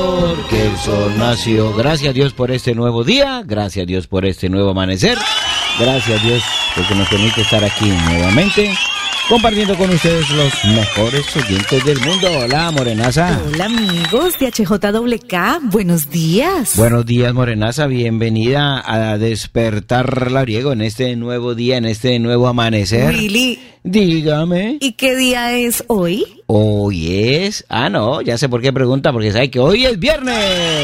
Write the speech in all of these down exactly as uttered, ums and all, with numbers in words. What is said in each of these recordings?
Que el sol nació. Gracias a Dios por este nuevo día, gracias a Dios por este nuevo amanecer, gracias a Dios porque nos permite estar aquí nuevamente compartiendo con ustedes los mejores oyentes del mundo. Hola, Morenaza. Hola, amigos de H J W K. Buenos días. Buenos días, Morenaza. Bienvenida a Despertar Labriego en este nuevo día, en este nuevo amanecer. Willy. Dígame. ¿Y qué día es hoy? Hoy es... Ah, no, ya sé por qué pregunta, porque sabe que hoy es viernes.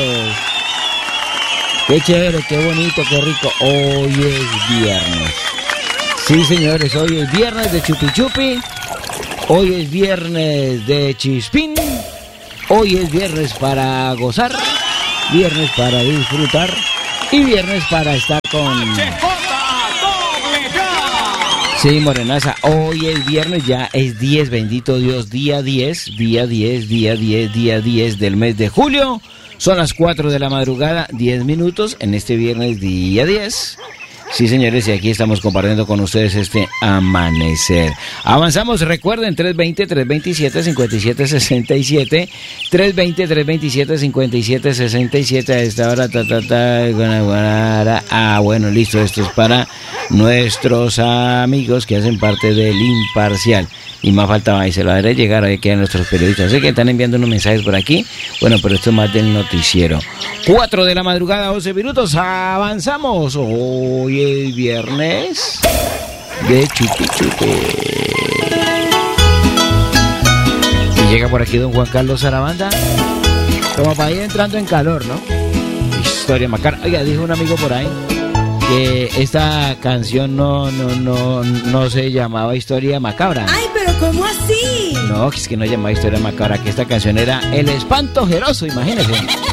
Qué chévere, qué bonito, qué rico. Hoy es viernes. Sí, señores, hoy es viernes de Chupi Chupi, hoy es viernes de Chispín, hoy es viernes para gozar, viernes para disfrutar y viernes para estar con... Sí, Morenaza, hoy es viernes, ya es diez, bendito Dios, día diez, día diez, día diez, día diez del mes de julio. Son las cuatro de la madrugada, diez minutos en este viernes, día diez. Sí, señores, y aquí estamos compartiendo con ustedes este amanecer. Avanzamos, recuerden, tres veinte, tres veintisiete, cincuenta y siete sesenta y siete, tres veinte, tres veintisiete, cincuenta y siete sesenta y siete, a esta hora, ta, ta, ta, ah, bueno, listo, esto es para nuestros amigos que hacen parte del Imparcial. Y más faltaba, y se lo haré llegar, ahí quedan nuestros periodistas. Sé que están enviando unos mensajes por aquí. Bueno, pero esto es más del noticiero. cuatro de la madrugada, once minutos. Avanzamos. Hoy es viernes de Chupi Chupi. Y llega por aquí don Juan Carlos Sarabanda. Como para ir entrando en calor, ¿no? Historia macabra. Oiga, dijo un amigo por ahí que esta canción no, no, no, no se llamaba Historia Macabra. Ay, pero ¿cómo así? No, es que no llamaba Historia Macabra, que esta canción era El Espanto Jeroso, imagínense.